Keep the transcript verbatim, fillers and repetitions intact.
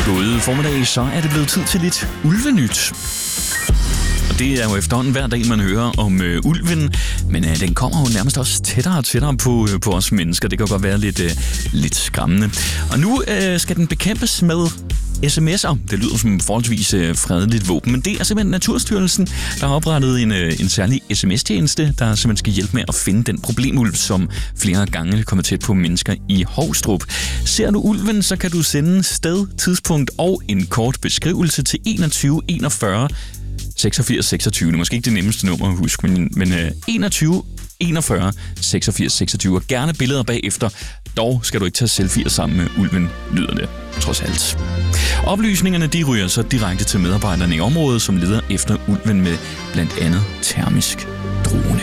God formiddag, så er det blevet tid til lidt ulvenyt. Og det er jo efterhånden hver dag, man hører om øh, ulven, men øh, den kommer jo nærmest også tættere og tættere på, øh, på os mennesker. Det kan godt være lidt, øh, lidt skræmmende. Og nu øh, skal den bekæmpes med sms'er. Det lyder som et forholdsvis øh, fredeligt våben, men det er simpelthen Naturstyrelsen, der har oprettet en, øh, en særlig sms-tjeneste, der simpelthen skal hjælpe med at finde den problemulv, som flere gange kommer tæt på mennesker i Hovstrup. Ser du ulven, så kan du sende sted, tidspunkt og en kort beskrivelse til enogtyve enogfyrre seksogfirs seksogtyve. Det er måske ikke det nemmeste nummer at huske, men, men øh, enogtyve enogfyrre seksogfirs seksogtyve. Og gerne billeder bagefter. Dog skal du ikke tage selfies sammen med ulven, lyder det trods alt. Oplysningerne de ryger så direkte til medarbejderne i området, som leder efter ulven med blandt andet termisk drone.